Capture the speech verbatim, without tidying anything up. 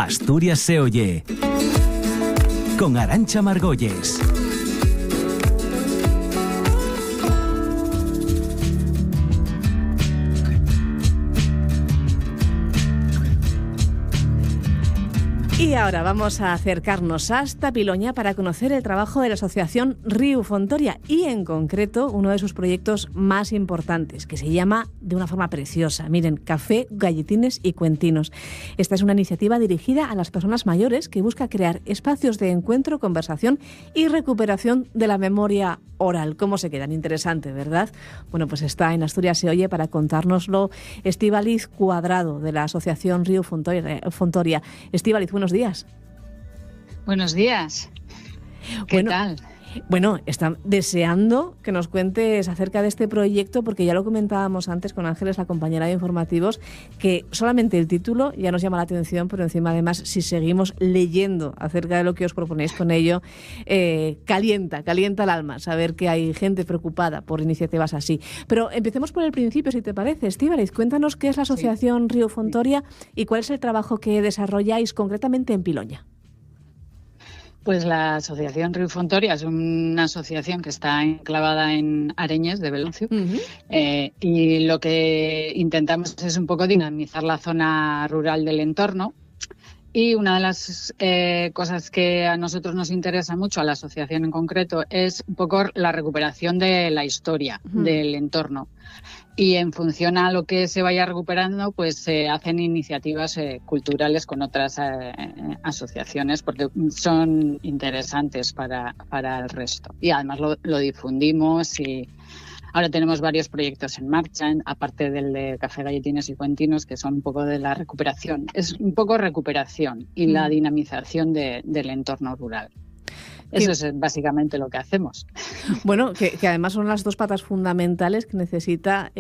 Asturias se oye con Arantxa Margolles. Y ahora vamos a acercarnos hasta Piloña para conocer el trabajo de la asociación Riu Fontoria y, en concreto, uno de sus proyectos más importantes, que se llama de una forma preciosa. Miren, Café, Galletines y Cuentinos. Esta es una iniciativa dirigida a las personas mayores que busca crear espacios de encuentro, conversación y recuperación de la memoria oral. ¿Cómo se quedan? Interesante, ¿verdad? Bueno, pues está en Asturias se oye para contárnoslo Estíbaliz Cuadrado, de la asociación Riu Fontoria. Estíbaliz, buenos días. Buenos días. ¿Qué bueno, tal? Bueno, está deseando que nos cuentes acerca de este proyecto, porque ya lo comentábamos antes con Ángeles, la compañera de informativos, que solamente el título ya nos llama la atención, pero encima, además, si seguimos leyendo acerca de lo que os proponéis con ello, eh, calienta, calienta el alma saber que hay gente preocupada por iniciativas así. Pero empecemos por el principio, si te parece. Estíbaliz, cuéntanos qué es la asociación sí. Riu Fontoria y cuál es el trabajo que desarrolláis concretamente en Piloña. Pues la Asociación Riu Fontoria es una asociación que está enclavada en Areñes de Beloncio, uh-huh. eh, y lo que intentamos es un poco dinamizar la zona rural del entorno. Y una de las eh, cosas que a nosotros nos interesa mucho, a la asociación en concreto, es un poco la recuperación de la historia uh-huh. del entorno. Y en función a lo que se vaya recuperando, pues se hacen iniciativas eh, culturales con otras eh, asociaciones, porque son interesantes para, para el resto. Y además lo, lo difundimos y ahora tenemos varios proyectos en marcha, aparte del de Café, Galletines y Cuentinos, que son un poco de la recuperación. Es un poco recuperación y mm. la dinamización de, del entorno rural. Eso es básicamente lo que hacemos. Bueno, que, que además son las dos patas fundamentales que necesita